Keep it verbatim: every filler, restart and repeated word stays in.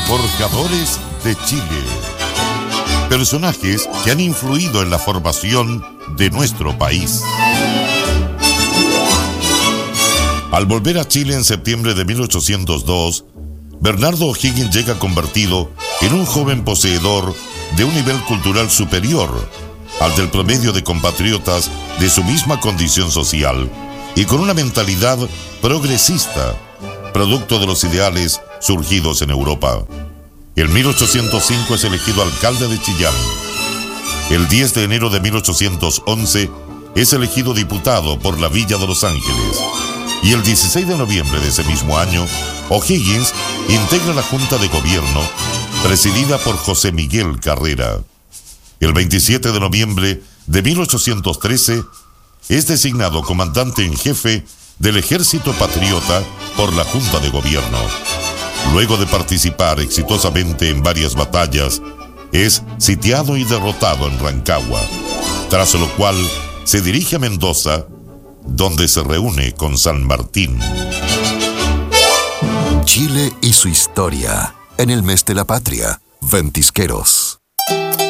Forjadores de Chile. Personajes que han influido en la formación de nuestro país. Al volver a Chile en septiembre de mil ochocientos dos, Bernardo O'Higgins llega convertido en un joven poseedor de un nivel cultural superior al del promedio de compatriotas de su misma condición social y con una mentalidad progresista, producto de los ideales surgidos en Europa. En mil ochocientos cinco es elegido alcalde de Chillán. El diez de enero de mil ochocientos once es elegido diputado por la Villa de Los Ángeles. Y el dieciséis de noviembre de ese mismo año, O'Higgins integra la Junta de Gobierno, presidida por José Miguel Carrera. El veintisiete de noviembre de mil ochocientos trece es designado comandante en jefe del Ejército Patriota por la Junta de Gobierno. Luego de participar exitosamente en varias batallas, es sitiado y derrotado en Rancagua, tras lo cual se dirige a Mendoza, donde se reúne con San Martín. Chile y su historia, en el mes de la patria, Ventisqueros.